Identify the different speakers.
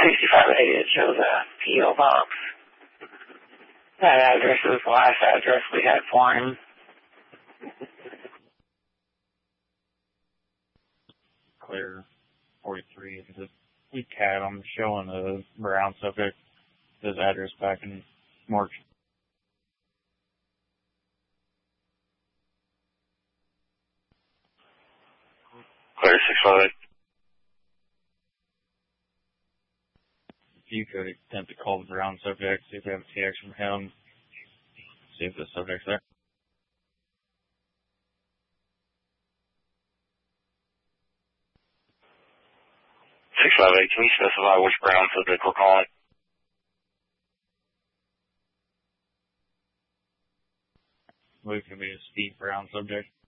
Speaker 1: 6580, it shows a P.O. box. That address is the last address we had for him.
Speaker 2: Clear 43. It's a cat. I'm showing a brown subject. His address back in March.
Speaker 3: Clear 658.
Speaker 2: If you could attempt to call the brown subject, see if we have a TX from him, see if the subject's there.
Speaker 3: 658, can you specify which brown subject we're calling?
Speaker 2: We could be a Steve Brown subject.